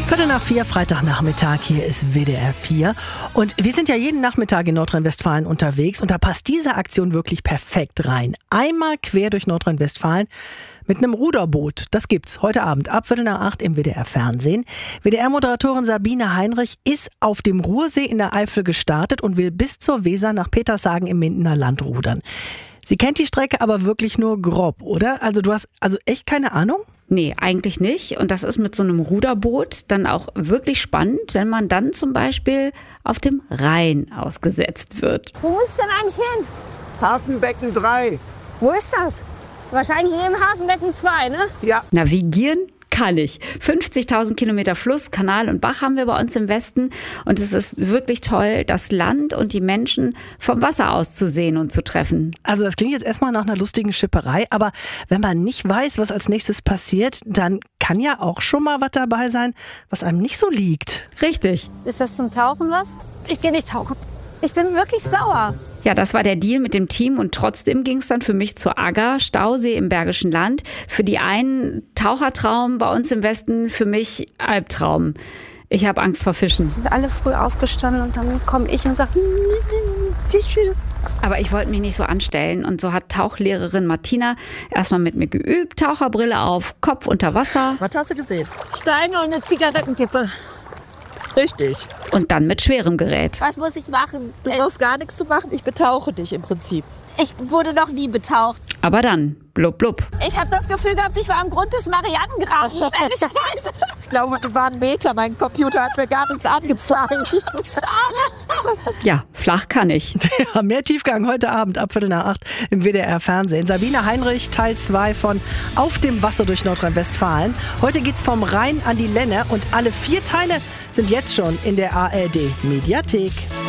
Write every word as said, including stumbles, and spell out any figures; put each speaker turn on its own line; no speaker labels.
Viertel nach vier, Freitagnachmittag, hier ist W D R vier. Und wir sind ja jeden Nachmittag in Nordrhein-Westfalen unterwegs und da passt diese Aktion wirklich perfekt rein. Einmal quer durch Nordrhein-Westfalen mit einem Ruderboot. Das gibt's heute Abend ab Viertel nach acht im W D R-Fernsehen. W D R-Moderatorin Sabine Heinrich ist auf dem Ruhrsee in der Eifel gestartet und will bis zur Weser nach Petershagen im Mindener Land rudern. Sie kennt die Strecke aber wirklich nur grob, oder? Also du hast also echt keine Ahnung?
Nee, eigentlich nicht. Und das ist mit so einem Ruderboot dann auch wirklich spannend, wenn man dann zum Beispiel auf dem Rhein ausgesetzt wird.
Wo muss denn eigentlich hin?
Hafenbecken drei.
Wo ist das? Wahrscheinlich im Hafenbecken zwei, ne?
Ja.
Navigieren kann ich. fünfzigtausend Kilometer Fluss, Kanal und Bach haben wir bei uns im Westen. Und es ist wirklich toll, das Land und die Menschen vom Wasser aus zu sehen und zu treffen.
Also das klingt jetzt erstmal nach einer lustigen Schipperei, aber wenn man nicht weiß, was als nächstes passiert, dann kann ja auch schon mal was dabei sein, was einem nicht so liegt.
Richtig.
Ist das zum Tauchen was? Ich gehe nicht tauchen. Ich bin wirklich sauer.
Ja, das war der Deal mit dem Team und trotzdem ging es dann für mich zur Agger, Stausee im Bergischen Land. Für die einen Tauchertraum, bei uns im Westen für mich Albtraum. Ich habe Angst vor Fischen.
Sind alle früh ausgestanden und dann komme ich und sage, Fische.
Aber ich wollte mich nicht so anstellen und so hat Tauchlehrerin Martina erstmal mit mir geübt, Taucherbrille auf, Kopf unter Wasser.
Was hast du gesehen?
Steine und eine Zigarettenkippe.
Richtig.
Und dann mit schwerem Gerät.
Was muss ich machen?
Du brauchst gar nichts zu machen, ich betauche dich im Prinzip.
Ich wurde noch nie betaucht.
Aber dann, blub blub.
Ich habe das Gefühl gehabt, ich war am Grund des Marianengrabens. Ehrlicherweise.
Ich glaube, das war ein Meter. Mein Computer hat mir gar nichts angezeigt.
Ja, flach kann ich.
Ja, mehr Tiefgang heute Abend ab Viertel nach acht im W D R-Fernsehen. Sabine Heinrich, Teil zwei von Auf dem Wasser durch Nordrhein-Westfalen. Heute geht's vom Rhein an die Lenne und alle vier Teile sind jetzt schon in der A R D-Mediathek.